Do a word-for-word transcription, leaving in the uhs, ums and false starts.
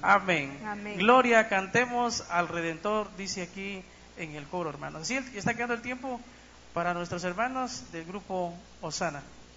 Amén. Amén. Gloria, cantemos al Redentor, dice aquí en el coro, hermanos. Así está quedando el tiempo para nuestros hermanos del grupo Osana.